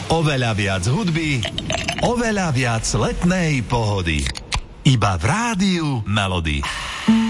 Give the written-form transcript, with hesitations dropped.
Oveľa viac hudby, oveľa viac letnej pohody. Iba v rádiu Melody.